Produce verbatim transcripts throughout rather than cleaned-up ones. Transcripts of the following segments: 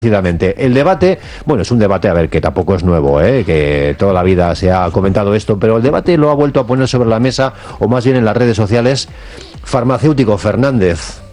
El debate, bueno, es un debate, a ver, que tampoco es nuevo, ¿eh? Que toda la vida se ha comentado esto, pero el debate lo ha vuelto a poner sobre la mesa, o más bien en las redes sociales, farmacéutico Fernández.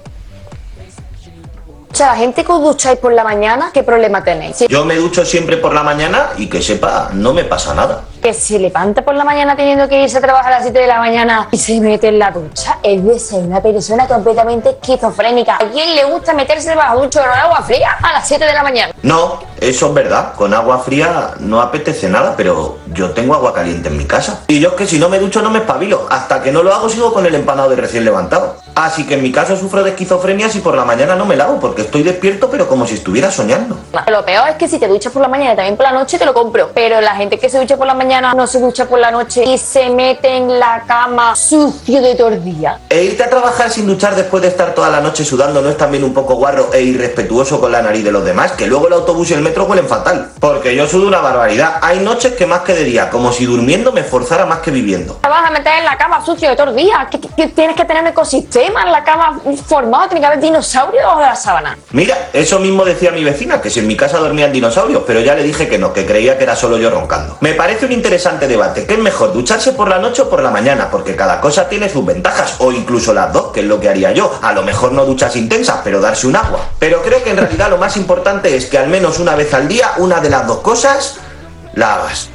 O sea, la gente que os ducháis por la mañana, ¿qué problema tenéis? Yo me ducho siempre por la mañana y que sepa, no me pasa nada. Que se levanta por la mañana teniendo que irse a trabajar a las siete de la mañana y se mete en la ducha, es de ser una persona completamente esquizofrénica. ¿A quién le gusta meterse bajo la ducha con agua fría a las siete de la mañana? No, eso es verdad, con agua fría no apetece nada, pero yo tengo agua caliente en mi casa. Y yo es que si no me ducho no me espabilo, hasta que no lo hago sigo con el empanado de recién levantado. Así que en mi caso sufro de esquizofrenia si por la mañana no me lavo, porque estoy despierto pero como si estuviera soñando. Lo peor es que si te duchas por la mañana y también por la noche te lo compro, pero la gente que se ducha por la mañana no se ducha por la noche y se mete en la cama sucio de todo el día. E irte a trabajar sin duchar después de estar toda la noche sudando no es también un poco guarro e irrespetuoso con la nariz de los demás, que luego el autobús y el metro huelen fatal. Porque yo sudo una barbaridad. Hay noches que más que de día, como si durmiendo me esforzara más que viviendo. Te vas a meter en la cama sucio de todo el día. ¿Qué, qué, qué tienes que tener un ecosistema en la cama formado? Tiene que haber dinosaurios debajo de la sábana. Mira, eso mismo decía mi vecina, que si en mi casa dormían dinosaurios, pero ya le dije que no, que creía que era solo yo roncando. Me parece un interesante debate. ¿Qué es mejor, ducharse por la noche o por la mañana? Porque cada cosa tiene sus ventajas, o incluso las dos, que es lo que haría yo. A lo mejor no duchas intensas, pero darse un agua. Pero creo que en realidad lo más importante es que al menos una vez al día, una de las dos cosas, la hagas.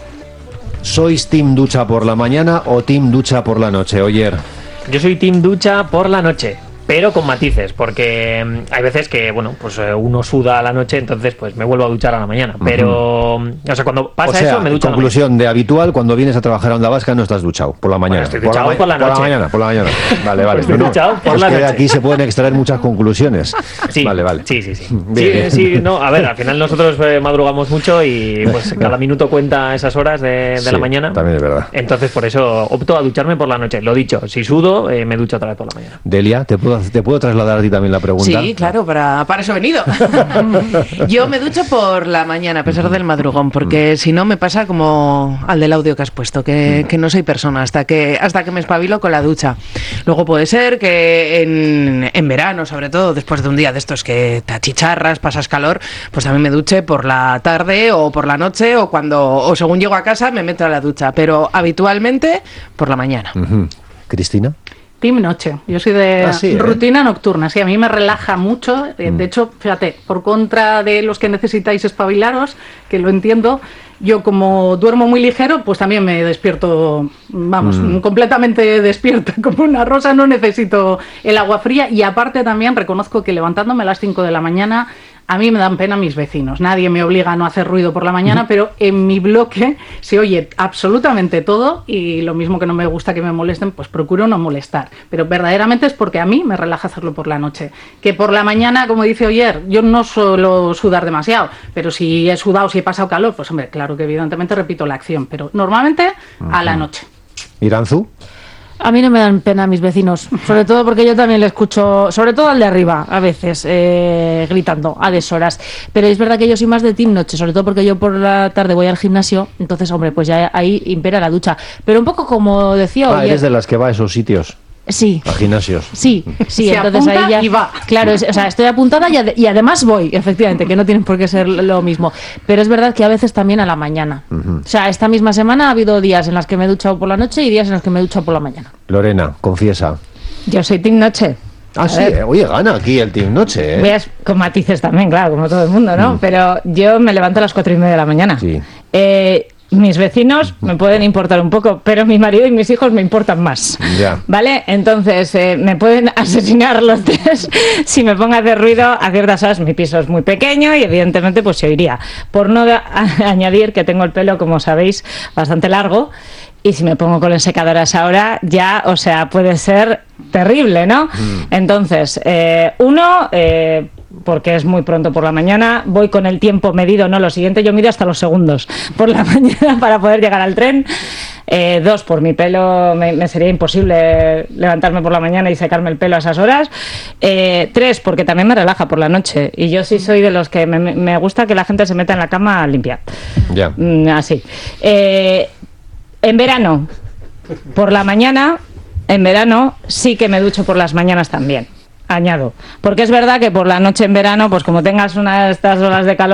¿Sois team ducha por la mañana o team ducha por la noche, Oyer? Yo soy team ducha por la noche, pero con matices, porque hay veces que, bueno, pues uno suda a la noche, entonces pues me vuelvo a duchar a la mañana, pero, uh-huh. o sea, cuando pasa o sea, eso, me ducho conclusión a la mañana. De habitual, cuando vienes a trabajar a Onda Vasca no estás duchado, por la mañana. Bueno, estoy duchado por la, por la, por la noche. Por la mañana, por la mañana. Vale, vale. Estoy no, duchado por es la que noche. De aquí se pueden extraer muchas conclusiones. Sí, vale, vale. Sí, sí, sí. Bien. Sí, sí, no, a ver, al final nosotros eh, madrugamos mucho y pues cada minuto cuenta esas horas de, de sí, la mañana. También es verdad. Entonces por eso opto a ducharme por la noche. Lo dicho, si sudo, eh, me ducho otra vez por la mañana. Delia, ¿te puedo, te puedo trasladar a ti también la pregunta? Sí, claro, para, para eso he venido. Yo me ducho por la mañana, a pesar del madrugón, porque si no me pasa como al del audio que has puesto, que, que no soy persona hasta que hasta que me espabilo con la ducha. Luego puede ser que en, en verano, sobre todo, después de un día de estos que te achicharras, pasas calor, pues también me duche por la tarde o por la noche o cuando o según llego a casa me meto a la ducha, pero habitualmente por la mañana. Uh-huh. ¿Cristina? Team noche. Yo soy de ah, sí, rutina ¿eh? nocturna. Sí, a mí me relaja mucho. De mm. hecho, fíjate, por contra de los que necesitáis espabilaros, que lo entiendo, yo como duermo muy ligero, pues también me despierto, vamos, mm. completamente despierta como una rosa. No necesito el agua fría y aparte también reconozco que levantándome a las cinco de la mañana, a mí me dan pena mis vecinos. Nadie me obliga a no hacer ruido por la mañana, pero en mi bloque se oye absolutamente todo y lo mismo que no me gusta que me molesten, pues procuro no molestar. Pero verdaderamente es porque a mí me relaja hacerlo por la noche. Que por la mañana, como dice Oyer, yo no suelo sudar demasiado, pero si he sudado, si he pasado calor, pues hombre, claro que evidentemente repito la acción, pero normalmente uh-huh. a la noche. ¿Iranzu? A mí no me dan pena mis vecinos, sobre todo porque yo también le escucho, sobre todo al de arriba, a veces, eh, gritando a deshoras. Pero es verdad que yo soy más de team noche, sobre todo porque yo por la tarde voy al gimnasio, entonces, hombre, pues ya ahí impera la ducha. Pero un poco como decía Ah, Oyer, eres de las que va a esos sitios. Sí. A gimnasios. Sí, sí, se entonces ahí ya. Y va. Claro, es, o sea, estoy apuntada y, ad- y además voy, efectivamente, que no tienen por qué ser lo mismo. Pero es verdad que a veces también a la mañana. Uh-huh. O sea, esta misma semana ha habido días en los que me he duchado por la noche y días en los que me he duchado por la mañana. Lorena, confiesa. Yo soy team noche. Ah, sí, eh, oye, gana aquí el team noche, ¿eh? Voy a, con matices también, claro, como todo el mundo, ¿no? Mm. Pero yo me levanto a las cuatro y media de la mañana. Sí. Eh, mis vecinos me pueden importar un poco, pero mi marido y mis hijos me importan más. Ya. ¿Vale? Entonces, eh, me pueden asesinar los tres si me pongo a hacer ruido a ciertas horas. Mi piso es muy pequeño y evidentemente pues se oiría. Por no da- a- añadir que tengo el pelo, como sabéis, bastante largo. Y si me pongo con el secador a esa hora, ya, o sea, puede ser terrible, ¿no? Mm. Entonces, eh, uno... Eh, porque es muy pronto por la mañana, voy con el tiempo medido, no lo siguiente, yo mido hasta los segundos por la mañana para poder llegar al tren. Eh, dos, por mi pelo me, me sería imposible levantarme por la mañana y secarme el pelo a esas horas. Eh, tres, porque también me relaja por la noche y yo sí soy de los que me, me gusta que la gente se meta en la cama a limpiar. Ya. Mm, así. Eh, en verano, por la mañana, en verano sí que me ducho por las mañanas también. añado. Porque es verdad que por la noche en verano, pues como tengas una de estas olas de calor